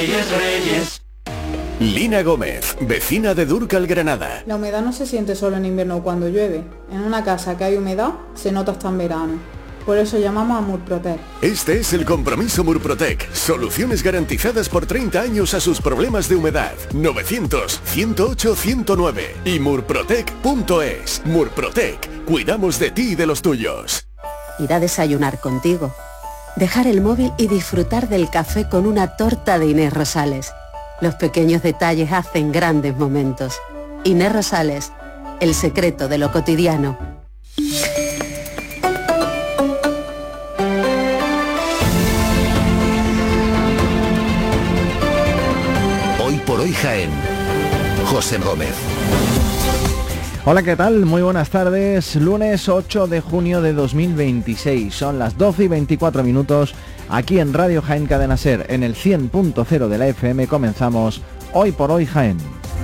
Reyes, Reyes. Lina Gómez, vecina de Dúrcal, Granada. La humedad no se siente solo en invierno o cuando llueve. En una casa que hay humedad, se nota hasta en verano. Por eso llamamos a Murprotec. Este es el compromiso Murprotec. Soluciones garantizadas por 30 años a sus problemas de humedad. 900-108-109 y murprotec.es. Murprotec. Cuidamos de ti y de los tuyos. Ir a desayunar contigo. Dejar el móvil y disfrutar del café con una torta de Inés Rosales. Los pequeños detalles hacen grandes momentos. Inés Rosales, el secreto de lo cotidiano. Hoy por hoy Jaén. José Gómez. Hola, ¿qué tal? Muy buenas tardes. Lunes 8 de junio de 2026. Son las 12:24. Aquí en Radio Jaén Cadena Ser, en el 100.0 de la FM, comenzamos Hoy por Hoy Jaén.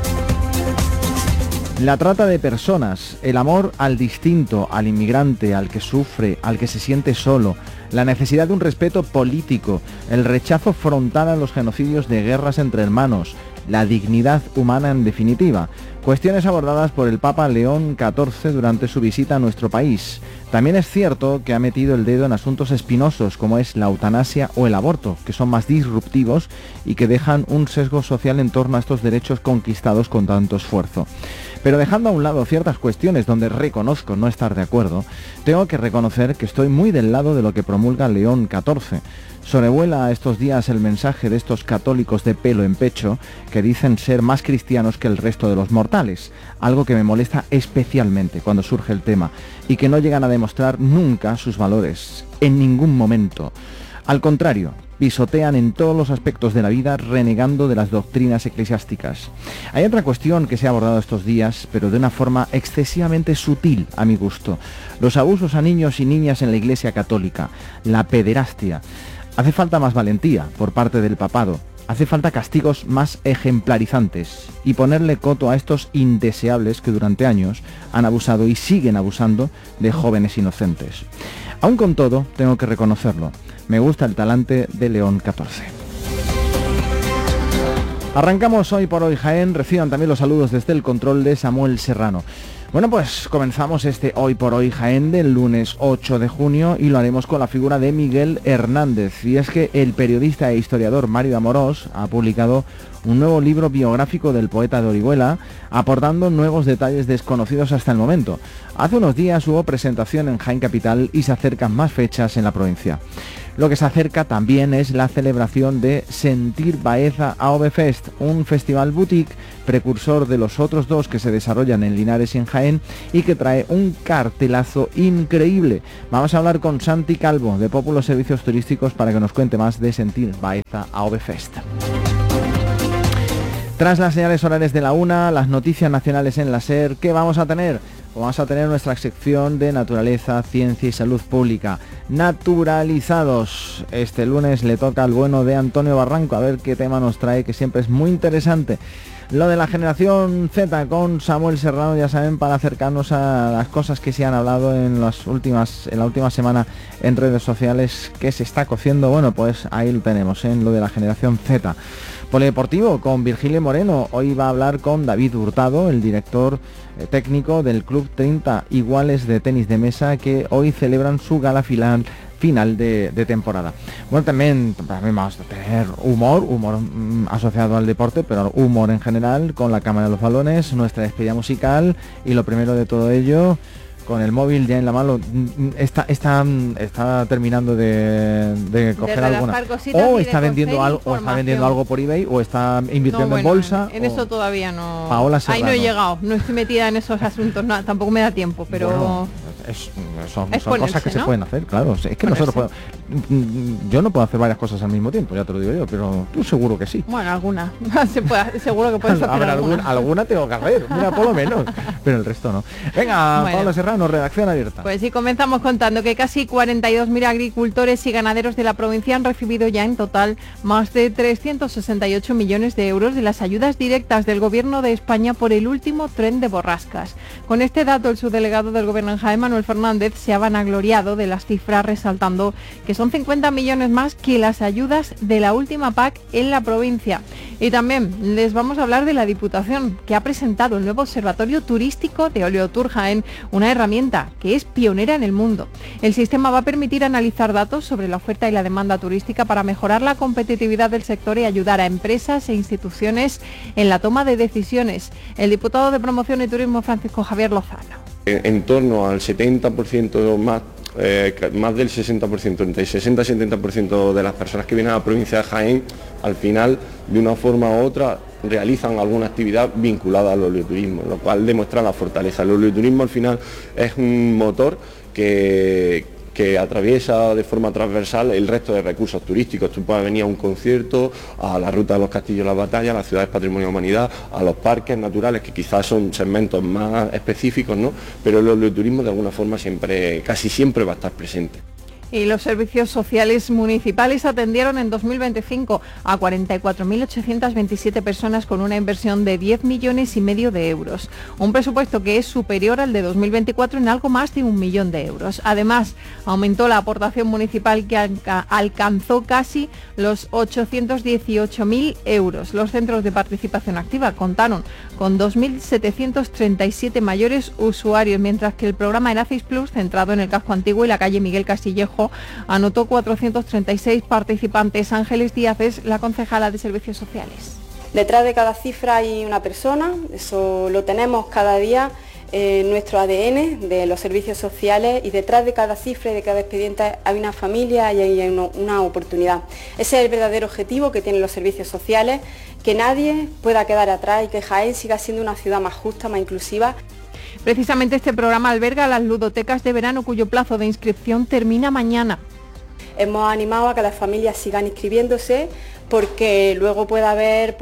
La trata de personas, el amor al distinto, al inmigrante, al que sufre, al que se siente solo, la necesidad de un respeto político, el rechazo frontal a los genocidios de guerras entre hermanos, la dignidad humana en definitiva. Cuestiones abordadas por el Papa León XIV durante su visita a nuestro país. También es cierto que ha metido el dedo en asuntos espinosos como es la eutanasia o el aborto, que son más disruptivos y que dejan un sesgo social en torno a estos derechos conquistados con tanto esfuerzo. Pero dejando a un lado ciertas cuestiones donde reconozco no estar de acuerdo, tengo que reconocer que estoy muy del lado de lo que promulga León XIV. Sobrevuela estos días el mensaje de estos católicos de pelo en pecho que dicen ser más cristianos que el resto de los mortales, algo que me molesta especialmente cuando surge el tema, y que no llegan a demostrar nunca sus valores, en ningún momento. Al contrario, pisotean en todos los aspectos de la vida renegando de las doctrinas eclesiásticas. Hay otra cuestión que se ha abordado estos días, pero de una forma excesivamente sutil a mi gusto: los abusos a niños y niñas en la Iglesia Católica, la pederastia. Hace falta más valentía por parte del papado, hace falta castigos más ejemplarizantes y ponerle coto a estos indeseables que durante años han abusado y siguen abusando de jóvenes inocentes. Aún con todo, tengo que reconocerlo, me gusta el talante de León XIV. Arrancamos Hoy por Hoy Jaén, reciban también los saludos desde el control de Samuel Serrano. Bueno, pues comenzamos este Hoy por Hoy Jaén del lunes 8 de junio y lo haremos con la figura de Miguel Hernández. Y es que el periodista e historiador Mario Amorós ha publicado un nuevo libro biográfico del poeta de Orihuela, aportando nuevos detalles desconocidos hasta el momento. Hace unos días hubo presentación en Jaén Capital y se acercan más fechas en la provincia. Lo que se acerca también es la celebración de Sentir Baeza AOB Fest, un festival boutique precursor de los otros dos que se desarrollan en Linares y en Jaén y que trae un cartelazo increíble. Vamos a hablar con Santi Calvo de Pópulo Servicios Turísticos para que nos cuente más de Sentir Baeza AOB Fest. Tras las señales horarias de la 1, las noticias nacionales en la SER, ¿qué vamos a tener? Vamos a tener nuestra sección de naturaleza, ciencia y salud pública. Naturalizados. Este lunes le toca al bueno de Antonio Barranco, a ver qué tema nos trae, que siempre es muy interesante. Lo de la generación Z con Samuel Serrano, ya saben, para acercarnos a las cosas que se han hablado en la última semana en redes sociales, que se está cociendo. Bueno, pues ahí lo tenemos, en lo de la generación Z. Polideportivo con Virgilio Moreno. Hoy va a hablar con David Hurtado, el director técnico del Club 30 Iguales de Tenis de Mesa, que hoy celebran su gala final de temporada. Bueno, también vamos a tener humor asociado al deporte, pero humor en general, con la Cámara de los Balones, nuestra despedida musical y lo primero de todo ello, con el móvil ya en la mano, está terminando de coger alguna, o está vendiendo algo por eBay, o está invirtiendo en bolsa. En eso todavía no. Paola Serrano. Ahí no he llegado, no estoy metida en esos asuntos, no, tampoco me da tiempo, pero bueno, son cosas que, ¿no?, se pueden hacer, claro. Es que nosotros yo no puedo hacer varias cosas al mismo tiempo, ya te lo digo yo, pero tú seguro que sí. Bueno, alguna seguro que puedes hacer alguna tengo que hacer, mira, por lo menos, pero el resto no. Venga, bueno. Paola Serrano, redacción abierta. Pues sí, comenzamos contando que casi 42.000 agricultores y ganaderos de la provincia han recibido ya en total más de 368 millones de euros de las ayudas directas del Gobierno de España por el último tren de borrascas. Con este dato, el subdelegado del Gobierno en Jaén, Manuel Fernández se ha vanagloriado de las cifras, resaltando que son 50 millones más que las ayudas de la última PAC en la provincia. Y también les vamos a hablar de la Diputación, que ha presentado el nuevo Observatorio Turístico de Oleotur Jaén, una herramienta que es pionera en el mundo. El sistema va a permitir analizar datos sobre la oferta y la demanda turística para mejorar la competitividad del sector y ayudar a empresas e instituciones en la toma de decisiones. El diputado de Promoción y Turismo, Francisco Javier Lozano. En torno al 70% más del 60%, entre 60 y 70% de las personas que vienen a la provincia de Jaén, al final, de una forma u otra, realizan alguna actividad vinculada al oleoturismo, lo cual demuestra la fortaleza. El oleoturismo al final es un motor que atraviesa de forma transversal el resto de recursos turísticos. Tú puedes venir a un concierto, a la ruta de los castillos y las batallas, a las ciudades Patrimonio de la Humanidad, a los parques naturales, que quizás son segmentos más específicos, ¿no? Pero el oleoturismo de alguna forma casi siempre va a estar presente. Y los servicios sociales municipales atendieron en 2025 a 44.827 personas con una inversión de 10,5 millones de euros. Un presupuesto que es superior al de 2024 en algo más de 1 millón de euros. Además, aumentó la aportación municipal que alcanzó casi los 818.000 euros. Los centros de participación activa contaron con 2.737 mayores usuarios, mientras que el programa Eracis Plus, centrado en el casco antiguo y la calle Miguel Castillejo, anotó 436 participantes. Ángeles Díaz es la concejala de Servicios Sociales. Detrás de cada cifra hay una persona, eso lo tenemos cada día en nuestro ADN de los servicios sociales, y detrás de cada cifra y de cada expediente hay una familia y hay una oportunidad. Ese es el verdadero objetivo que tienen los servicios sociales, que nadie pueda quedar atrás y que Jaén siga siendo una ciudad más justa, más inclusiva. Precisamente este programa alberga las ludotecas de verano, cuyo plazo de inscripción termina mañana. Hemos animado a que las familias sigan inscribiéndose, porque luego puede haber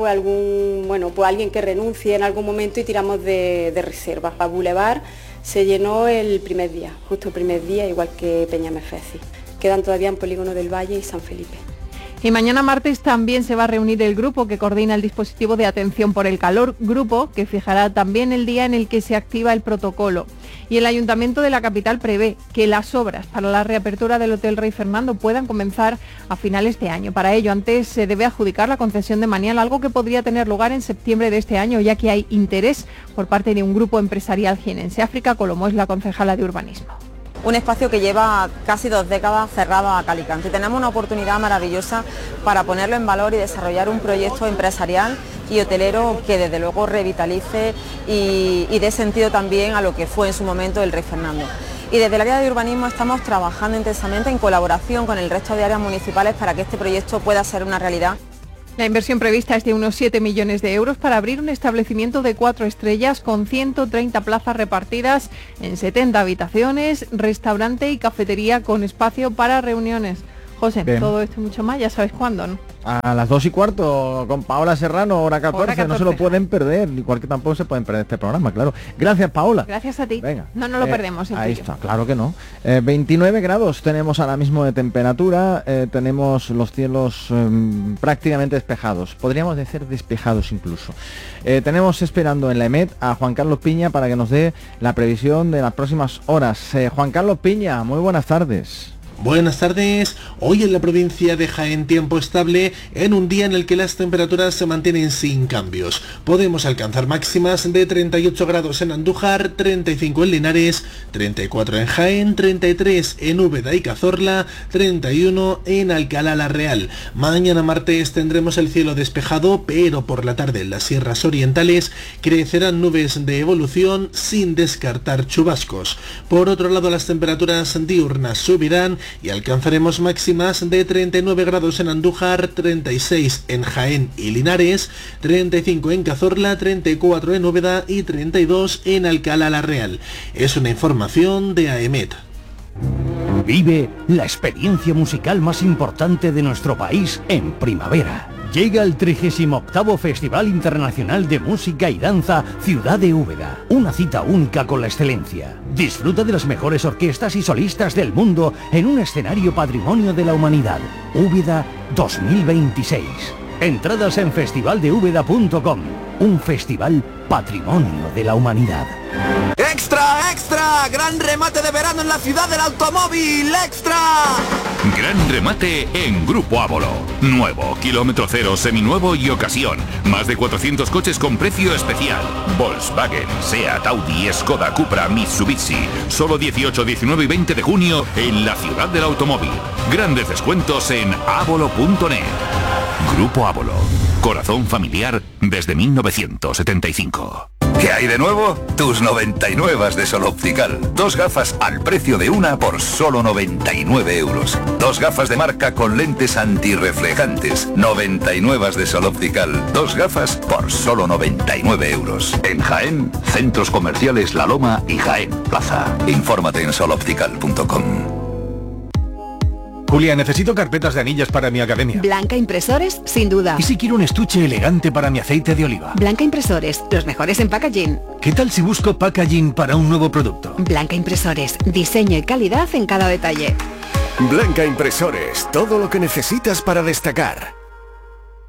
alguien que renuncie en algún momento y tiramos de reservas. La Boulevard se llenó justo el primer día, igual que Peñamefeci. Quedan todavía en Polígono del Valle y San Felipe. Y mañana martes también se va a reunir el grupo que coordina el dispositivo de atención por el calor, grupo que fijará también el día en el que se activa el protocolo. Y el Ayuntamiento de la capital prevé que las obras para la reapertura del Hotel Rey Fernando puedan comenzar a finales de año. Para ello, antes se debe adjudicar la concesión de Manial, algo que podría tener lugar en septiembre de este año, ya que hay interés por parte de un grupo empresarial jienense. África Colomo es la concejala de urbanismo. Un espacio que lleva casi 2 décadas cerrado a cal y canto, y tenemos una oportunidad maravillosa para ponerlo en valor y desarrollar un proyecto empresarial y hotelero que desde luego revitalice y dé sentido también a lo que fue en su momento el Rey Fernando. Y desde el área de urbanismo estamos trabajando intensamente en colaboración con el resto de áreas municipales para que este proyecto pueda ser una realidad. La inversión prevista es de unos 7 millones de euros para abrir un establecimiento de 4 estrellas con 130 plazas repartidas en 70 habitaciones, restaurante y cafetería con espacio para reuniones. José, bien. Todo esto y mucho más, ya sabes cuándo, ¿no? A las 2:15 con Paola Serrano, hora 14, no se lo pueden perder, igual que tampoco se pueden perder este programa, claro. Gracias, Paola. Gracias a ti. Venga. No lo perdemos. Ahí está, claro que no. 29 grados tenemos ahora mismo de temperatura, tenemos los cielos prácticamente despejados, podríamos decir despejados incluso. Tenemos esperando en la EMET a Juan Carlos Piña para que nos dé la previsión de las próximas horas. Juan Carlos Piña, muy buenas tardes. Buenas tardes. Hoy en la provincia de Jaén tiempo estable en un día en el que las temperaturas se mantienen sin cambios. Podemos alcanzar máximas de 38 grados en Andújar, 35 en Linares, 34 en Jaén, 33 en Úbeda y Cazorla, 31 en Alcalá la Real. Mañana martes tendremos el cielo despejado, pero por la tarde en las sierras orientales crecerán nubes de evolución sin descartar chubascos. Por otro lado, las temperaturas diurnas subirán y alcanzaremos máximas de 39 grados en Andújar, 36 en Jaén y Linares, 35 en Cazorla, 34 en Úbeda y 32 en Alcalá la Real. Es una información de AEMET. Vive la experiencia musical más importante de nuestro país en primavera. Llega el 38º Festival Internacional de Música y Danza Ciudad de Úbeda. Una cita única con la excelencia. Disfruta de las mejores orquestas y solistas del mundo en un escenario patrimonio de la humanidad. Úbeda 2026. Entradas en festivaldeúbeda.com. Un festival patrimonio de la humanidad. ¡Extra, extra! ¡Gran remate de verano en la ciudad del automóvil! ¡Extra! Gran remate en Grupo Ávolo. Nuevo, kilómetro cero, seminuevo y ocasión. Más de 400 coches con precio especial. Volkswagen, Seat, Audi, Skoda, Cupra, Mitsubishi. Solo 18, 19 y 20 de junio en la ciudad del automóvil. Grandes descuentos en avolo.net. Grupo Ávolo. Corazón familiar desde 1975. ¿Qué hay de nuevo? Tus 99 de Sol Optical. 2 gafas al precio de una por solo 99 euros. 2 gafas de marca con lentes antirreflejantes. 99 de Sol Optical. 2 gafas por solo 99 euros. En Jaén, centros comerciales La Loma y Jaén Plaza. Infórmate en soloptical.com. Julia, necesito carpetas de anillas para mi academia. Blanca Impresores, sin duda. ¿Y si quiero un estuche elegante para mi aceite de oliva? Blanca Impresores, los mejores en packaging. ¿Qué tal si busco packaging para un nuevo producto? Blanca Impresores, diseño y calidad en cada detalle. Blanca Impresores, todo lo que necesitas para destacar.